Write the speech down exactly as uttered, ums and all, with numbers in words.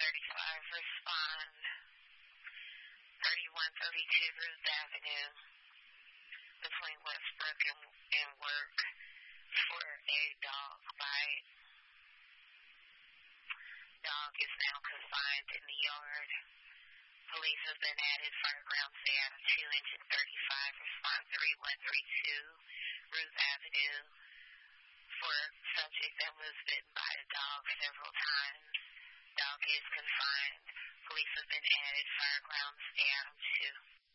thirty-five, respond. thirty-one thirty-two Ruth Avenue, between Westbrook and, and Work, for a dog bite. Dog is now confined in the yard. Police have been added. Fireground staff two engine thirty-five, respond three one three two Ruth Avenue, for subject that was bitten by a dog several times. Dog is confined. Police have been added. Fireground staff two.